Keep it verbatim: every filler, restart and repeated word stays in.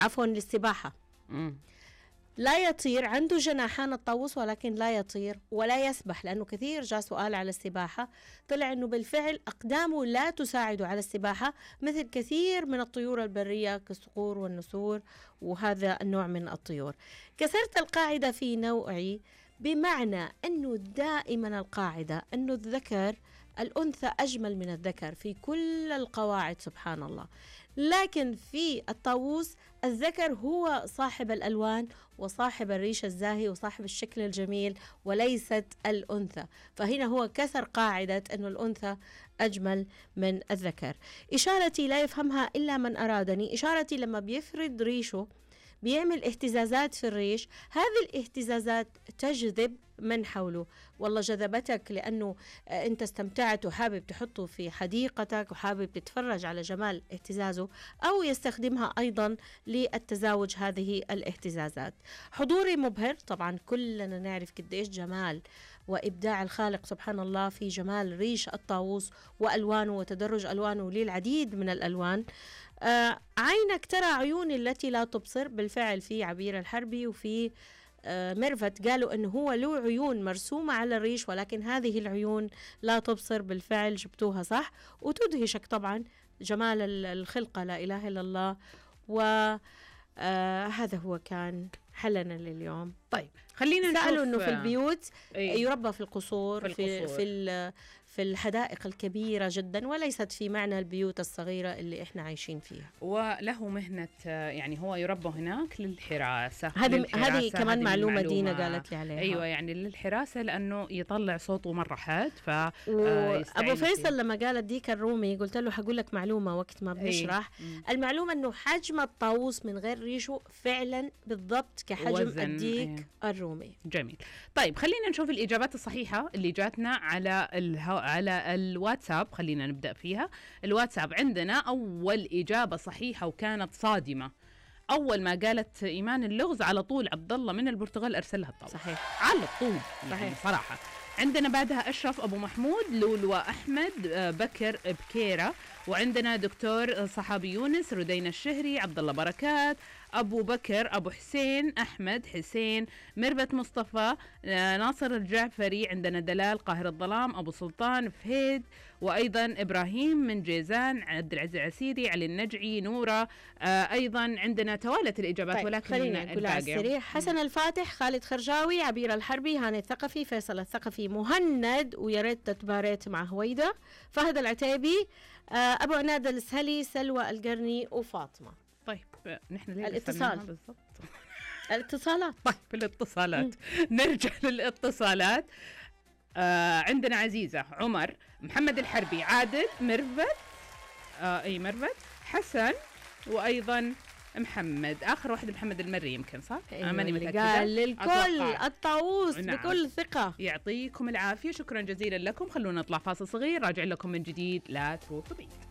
عفوا للسباحة. مم. لا يطير، عنده جناحان الطاووس ولكن لا يطير ولا يسبح، لأنه كثير جاء سؤال على السباحة، طلع أنه بالفعل أقدامه لا تساعد على السباحة مثل كثير من الطيور البرية كالصقور والنسور وهذا النوع من الطيور. كسرت القاعدة في نوعي بمعنى أنه دائما القاعدة أنه الذكر الأنثى أجمل من الذكر في كل القواعد سبحان الله، لكن في الطاووس الذكر هو صاحب الألوان وصاحب الريش الزاهي وصاحب الشكل الجميل وليست الأنثى، فهنا هو كسر قاعدة أنه الأنثى أجمل من الذكر. إشارتي لا يفهمها إلا من أرادني، إشارتي لما بيفرد ريشه بيعمل اهتزازات في الريش، هذه الاهتزازات تجذب من حوله، والله جذبتك لأنه أنت استمتعت وحابب تحطه في حديقتك وحابب تتفرج على جمال اهتزازه، أو يستخدمها أيضا للتزاوج هذه الاهتزازات. حضوري مبهر، طبعا كلنا نعرف قديش جمال وإبداع الخالق سبحان الله في جمال ريش الطاووس وألوانه وتدرج ألوانه للعديد من الألوان. آه عينك ترى عيوني التي لا تبصر، بالفعل في عبير الحربي وفي آه ميرفت قالوا أنه هو له عيون مرسومة على الريش ولكن هذه العيون لا تبصر، بالفعل جبتوها صح وتدهشك طبعا جمال الخلقة لا إله إلا الله. وهذا هو كان حلنا لليوم. طيب خلينا نشوف، سألوا أنه في البيوت أي. يربى في القصور، في في القصور. في, في الحدائق الكبيرة جدا وليست في معنى البيوت الصغيرة اللي إحنا عايشين فيها. وله مهنة يعني هو يربى هناك للحراسة. هذه هذه كمان معلومة دينا قالت لي عليها. أيوة يعني للحراسة لأنه يطلع صوته مرة حاد. ف أبو فيصل لما قالت ديك الرومي قلت له حقول لك معلومة وقت ما بنشرح. أي. المعلومة أنه حجم الطاووس من غير ريشه فعلا بالضبط كحجم الديك أي. الرومي. جميل. طيب خلينا نشوف الإجابات الصحيحة اللي جاتنا على الهو... على الواتساب. خلينا نبدأ فيها. الواتساب عندنا أول إجابة صحيحة وكانت صادمة، أول ما قالت إيمان اللغز على طول عبد الله من البرتغال أرسلها الطاووس. صحيح على طول صحيح يعني صراحة. عندنا بعدها أشرف أبو محمود، لولو أحمد، بكر بكيرة، وعندنا دكتور صحابي يونس، ردينا الشهري، عبد الله بركات، أبو بكر، أبو حسين، أحمد حسين، ميرفت مصطفى، ناصر الجعفري، عندنا دلال، قاهر الظلام، أبو سلطان، فهيد، وأيضا إبراهيم من جيزان، عبد العزيز العسيري، علي النجعي، نورة. آه أيضا عندنا توالت الإجابات. طيب ولكن خلينا نقول على السريع: حسن الفاتح، خالد خرجاوي، عبير الحربي، هاني الثقفي، فيصل الثقفي، مهند، ويا ريت تتباريت مع هويدا، فهد العتيبي، آه أبو عناد السهلي، سلوى القرني، وفاطمة. طيب نحن ليه الاتصال بالضبط؟ الاتصالات. طيب الاتصالات نرجع للاتصالات. آه عندنا عزيزة، عمر، محمد الحربي، عادل، مرفت، آه اي مرفت، حسن، وايضا محمد. اخر واحد محمد المري يمكن صح؟ أيوة ماني متأكدة. قال للكل الطاووس. نعم. بكل ثقة. يعطيكم العافية، شكرا جزيلا لكم. خلونا نطلع فاصل صغير، راجع لكم من جديد، لا تروحوا بعيد.